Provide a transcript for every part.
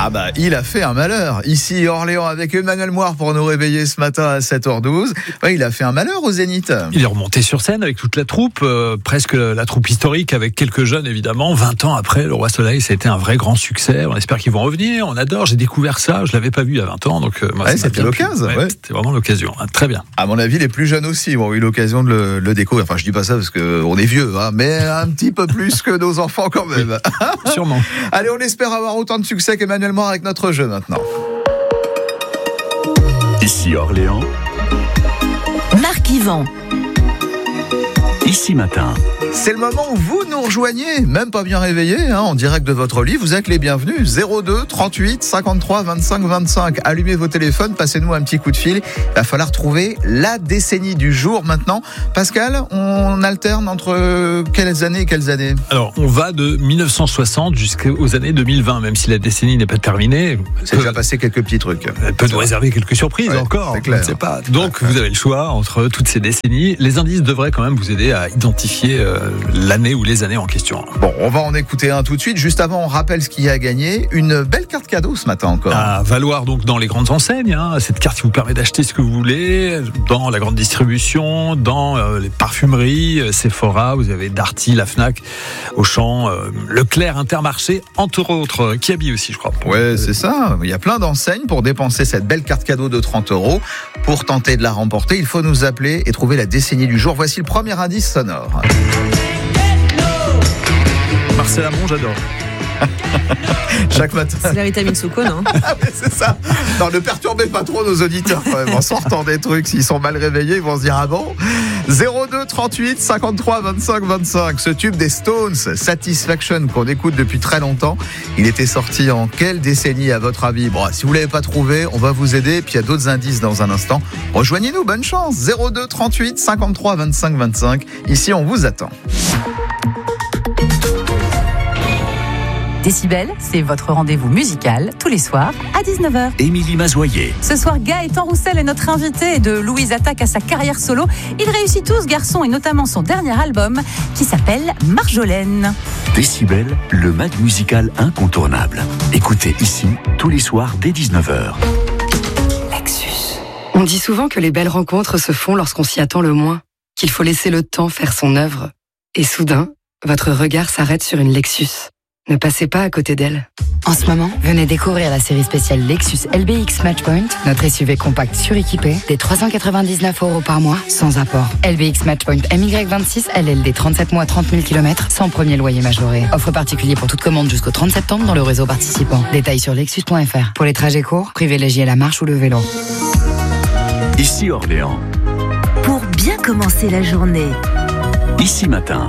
Ah bah, il a fait un malheur. Ici, Orléans, avec Emmanuel Moire pour nous réveiller ce matin à 7h12. Ouais, il a fait un malheur au Zénith. Il est remonté sur scène avec toute la troupe, presque la troupe historique, avec quelques jeunes évidemment. 20 ans après, Le Roi Soleil, ça a été un vrai grand succès. On espère qu'ils vont revenir. On adore. J'ai découvert ça. Je l'avais pas vu il y a 20 ans. Donc, moi, ouais, c'était l'occasion. Ouais. C'était vraiment l'occasion. Très bien. À mon avis, les plus jeunes aussi ont eu l'occasion de le découvrir. Enfin, je dis pas ça parce qu'on est vieux, hein, mais un petit peu plus que nos enfants quand même. Oui, sûrement. Allez, on espère avoir autant de succès qu'Emmanuel Moire avec notre jeu maintenant. Ici Orléans. Marc Yvan. Ici Matin. C'est le moment où vous nous rejoignez, même pas bien réveillés, en direct de votre lit. Vous êtes les bienvenus. 02 38 53 25 25. Allumez vos téléphones, passez-nous un petit coup de fil. Il va falloir trouver la décennie du jour maintenant. Pascal, on alterne entre quelles années et quelles années ? Alors, on va de 1960 jusqu'aux années 2020, même si la décennie n'est pas terminée. C'est déjà passé quelques petits trucs. Elle peut nous réserver quelques surprises encore. C'est clair. Je ne sais pas. Donc, vous avez le choix entre toutes ces décennies. Les indices devraient quand même vous aider à identifier l'année ou les années en question. Bon, on va en écouter un tout de suite. Juste avant, on rappelle ce qu'il y a à gagner. Une belle carte cadeau ce matin encore. À valoir donc dans les grandes enseignes. Cette carte qui vous permet d'acheter ce que vous voulez, dans la grande distribution, dans les parfumeries, Sephora, vous avez Darty, la Fnac, Auchan, Leclerc, Intermarché, entre autres, Kiabi aussi, je crois. Ouais, c'est ça. Il y a plein d'enseignes pour dépenser cette belle carte cadeau de 30 €. Pour tenter de la remporter, il faut nous appeler et trouver la décennie du jour. Voici le premier indice sonore. Marcel Amont, j'adore. Chaque matin. C'est la vitamine Souko, non ? Ah ouais, c'est ça. Non, ne perturbez pas trop nos auditeurs quand même. En sortant des trucs, s'ils sont mal réveillés, ils vont se dire ah bon. 02 38 53 25 25. Ce tube des Stones, Satisfaction, qu'on écoute depuis très longtemps. Il était sorti en quelle décennie à votre avis ? Bon, si vous l'avez pas trouvé, on va vous aider. Puis il y a d'autres indices dans un instant. Rejoignez-nous, bonne chance. 02 38 53 25 25. Ici, on vous attend. Décibel, c'est votre rendez-vous musical tous les soirs à 19h. Émilie Mazoyer. Ce soir, Gaëtan Roussel est notre invité. De Louise attaque à sa carrière solo. Il réussit tout ce garçon et notamment son dernier album qui s'appelle Marjolaine. Décibel, le mag musical incontournable. Écoutez ici tous les soirs dès 19h. Lexus. On dit souvent que les belles rencontres se font lorsqu'on s'y attend le moins, qu'il faut laisser le temps faire son œuvre. Et soudain, votre regard s'arrête sur une Lexus. Ne passez pas à côté d'elle. En ce moment, venez découvrir la série spéciale Lexus LBX Matchpoint, notre SUV compact suréquipé, des 399 € par mois, sans apport. LBX Matchpoint MY26, LLD 37 mois, 30 000 km, sans premier loyer majoré. Offre particulier pour toute commande jusqu'au 30 septembre dans le réseau participant. Détails sur lexus.fr. Pour les trajets courts, privilégiez la marche ou le vélo. Ici Orléans. Pour bien commencer la journée. Ici Matin.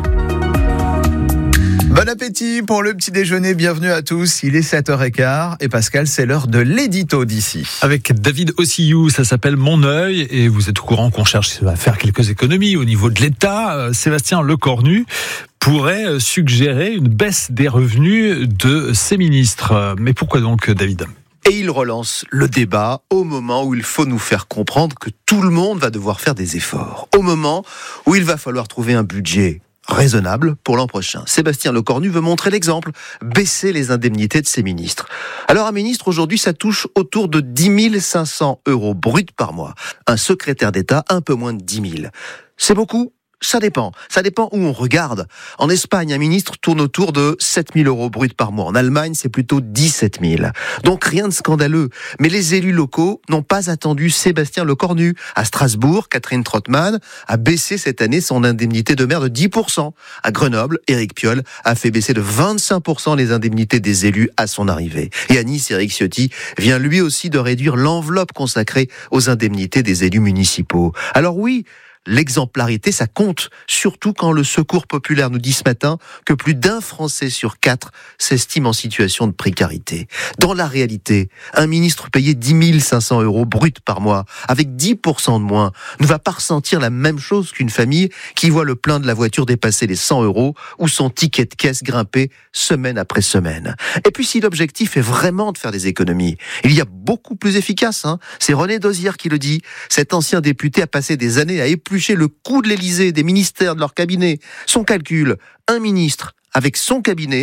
Bon appétit pour le petit déjeuner, bienvenue à tous, il est 7h15 et Pascal, c'est l'heure de l'édito d'ici. Avec David Ossillou, ça s'appelle Mon œil et vous êtes au courant qu'on cherche à faire quelques économies au niveau de l'État. Sébastien Lecornu pourrait suggérer une baisse des revenus de ses ministres. Mais pourquoi donc, David ? Et il relance le débat au moment où il faut nous faire comprendre que tout le monde va devoir faire des efforts. Au moment où il va falloir trouver un budget raisonnable pour l'an prochain. Sébastien Lecornu veut montrer l'exemple, baisser les indemnités de ses ministres. Alors un ministre aujourd'hui, ça touche autour de 10 500 € bruts par mois. Un secrétaire d'État, un peu moins de 10 000. C'est beaucoup ? Ça dépend où on regarde. En Espagne, un ministre tourne autour de 7 000 € bruts par mois. En Allemagne, c'est plutôt 17 000. Donc rien de scandaleux. Mais les élus locaux n'ont pas attendu Sébastien Lecornu. À Strasbourg, Catherine Trottmann a baissé cette année son indemnité de maire de 10%. À Grenoble, Éric Piolle a fait baisser de 25% les indemnités des élus à son arrivée. Et à Nice, Éric Ciotti vient lui aussi de réduire l'enveloppe consacrée aux indemnités des élus municipaux. Alors oui, l'exemplarité, ça compte, surtout quand le Secours populaire nous dit ce matin que plus d'1 Français sur 4 s'estime en situation de précarité. Dans la réalité, un ministre payé 10 500 € bruts par mois, avec 10% de moins, ne va pas ressentir la même chose qu'une famille qui voit le plein de la voiture dépasser les 100 € ou son ticket de caisse grimper semaine après semaine. Et puis si l'objectif est vraiment de faire des économies, il y a beaucoup plus efficace. C'est René Dosière qui le dit. Cet ancien député a passé des années à éplucher le coût de l'Élysée, des ministères, de leur cabinet. Son calcul, un ministre avec son cabinet,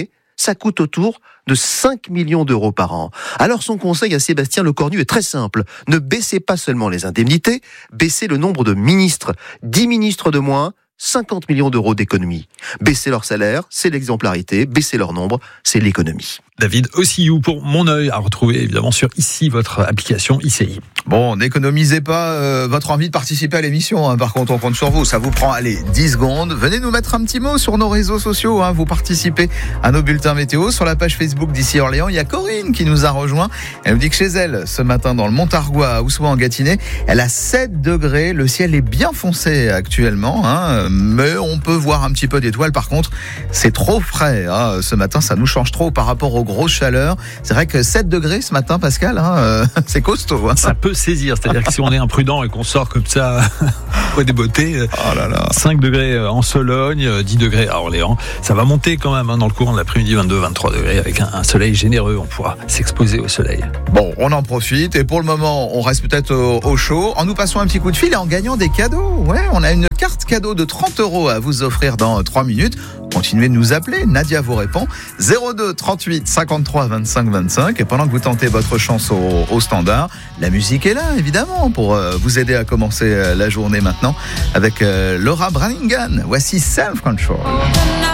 ça coûte autour de 5 millions d'euros par an. Alors son conseil à Sébastien Lecornu est très simple. Ne baissez pas seulement les indemnités, baissez le nombre de ministres. 10 ministres de moins, 50 millions d'euros d'économie. Baisser leur salaire, c'est l'exemplarité. Baisser leur nombre, c'est l'économie. David Ossillou pour Mon Œil, à retrouver évidemment sur ICI, votre application ICI. Bon, n'économisez pas votre envie de participer à l'émission. Hein. Par contre, on compte sur vous. Ça vous prend, 10 secondes. Venez nous mettre un petit mot sur nos réseaux sociaux. Hein. Vous participez à nos bulletins météo. Sur la page Facebook d'Ici Orléans, il y a Corinne qui nous a rejoint. Elle nous dit que chez elle, ce matin, dans le Montargois, à Oussois-en-Gâtinais, elle a 7 degrés. Le ciel est bien foncé actuellement. Hein. Mais on peut voir un petit peu d'étoiles. Par contre, c'est trop frais. Hein. Ce matin, ça nous change trop par rapport aux grosses chaleurs. C'est vrai que 7 degrés ce matin, Pascal, c'est costaud. Hein. Ça peut saisir, c'est-à-dire que si on est imprudent et qu'on sort comme ça pour des beautés, 5 degrés en Sologne, 10 degrés à Orléans, ça va monter quand même dans le courant de l'après-midi, 22-23 degrés, avec un soleil généreux, on pourra s'exposer au soleil. Bon, on en profite et pour le moment, on reste peut-être au chaud en nous passant un petit coup de fil et en gagnant des cadeaux. Ouais, on a une carte cadeau de 30 € à vous offrir dans 3 minutes. Continuez de nous appeler, Nadia vous répond 02 38 53 25 25 et pendant que vous tentez votre chance au standard, la musique est là évidemment pour vous aider à commencer la journée maintenant avec Laura Branigan. Voici Self Control.